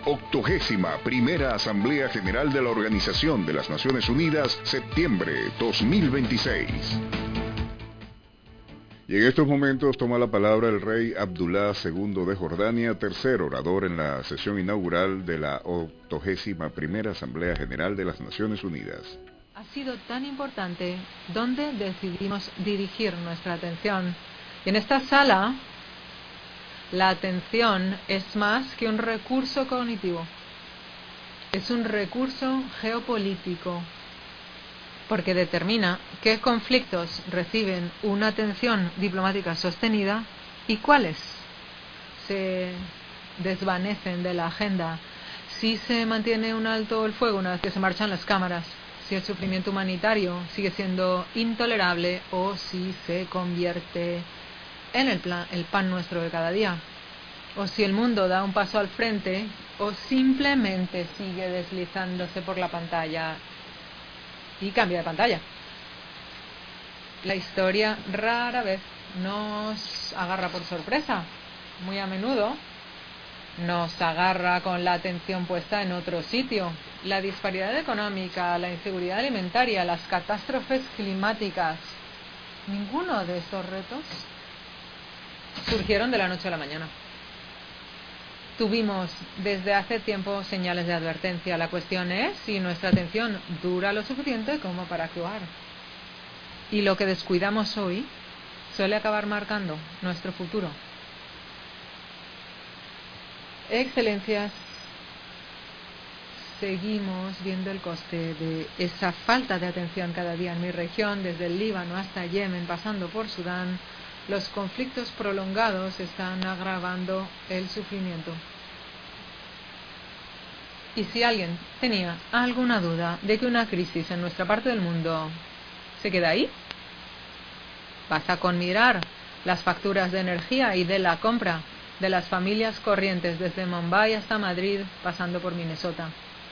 81ª Asamblea General de la Organización de las Naciones Unidas, septiembre 2026. Y en estos momentos toma la palabra el rey Abdullah II de Jordania, tercer orador en la sesión inaugural de la 81ª Asamblea General de las Naciones Unidas. Ha sido tan importante donde decidimos dirigir nuestra atención. Y en esta sala, la atención es más que un recurso cognitivo. Es un recurso geopolítico, porque determina qué conflictos reciben una atención diplomática sostenida y cuáles se desvanecen de la agenda. Si se mantiene un alto el fuego una vez que se marchan las cámaras, si el sufrimiento humanitario sigue siendo intolerable o si se convierte en el pan nuestro de cada día, o si el mundo da un paso al frente o simplemente sigue deslizándose por la pantalla y cambia de pantalla. La historia rara vez nos agarra por sorpresa. Muy a menudo nos agarra con la atención puesta en otro sitio. La disparidad económica, la inseguridad alimentaria, las catástrofes climáticas, ninguno de estos retos surgieron de la noche a la mañana. Tuvimos desde hace tiempo señales de advertencia. La cuestión es si nuestra atención dura lo suficiente como para actuar. Y lo que descuidamos hoy suele acabar marcando nuestro futuro. Excelencias, seguimos viendo el coste de esa falta de atención cada día en mi región, desde el Líbano hasta Yemen, pasando por Sudán. Los conflictos prolongados están agravando el sufrimiento. Y si alguien tenía alguna duda de que una crisis en nuestra parte del mundo se queda ahí, basta con mirar las facturas de energía y de la compra de las familias corrientes desde Mumbai hasta Madrid, pasando por Minnesota.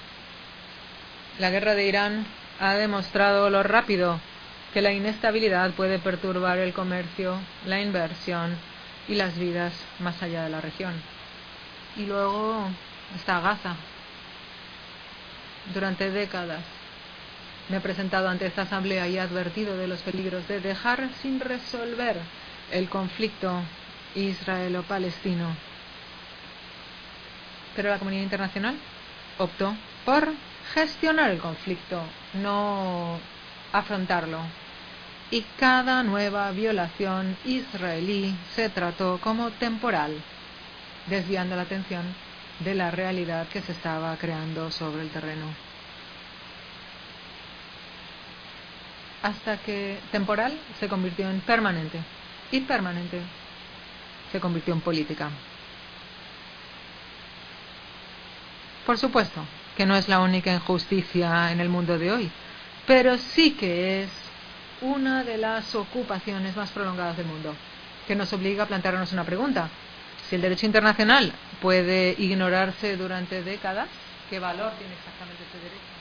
La guerra de Irán ha demostrado lo rápido que la inestabilidad puede perturbar el comercio, la inversión y las vidas más allá de la región. Y luego está Gaza. Durante décadas me he presentado ante esta asamblea y he advertido de los peligros de dejar sin resolver el conflicto israelo-palestino. Pero la comunidad internacional optó por gestionar el conflicto, no afrontarlo. Y cada nueva violación israelí se trató como temporal, desviando la atención de la realidad que se estaba creando sobre el terreno. Hasta que temporal se convirtió en permanente, y permanente se convirtió en política. Por supuesto que no es la única injusticia en el mundo de hoy, pero sí que es una de las ocupaciones más prolongadas del mundo, que nos obliga a plantearnos una pregunta. Si el derecho internacional puede ignorarse durante décadas, ¿qué valor tiene exactamente este derecho?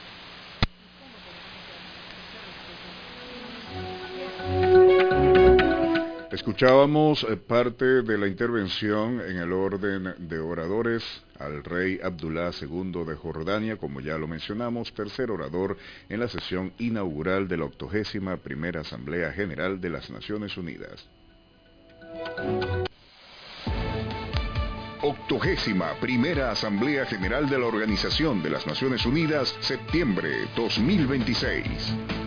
Escuchábamos parte de la intervención en el orden de oradores al rey Abdullah II de Jordania, como ya lo mencionamos, tercer orador en la sesión inaugural de la 81ª Asamblea General de las Naciones Unidas. 81ª Asamblea General de la Organización de las Naciones Unidas, septiembre 2026.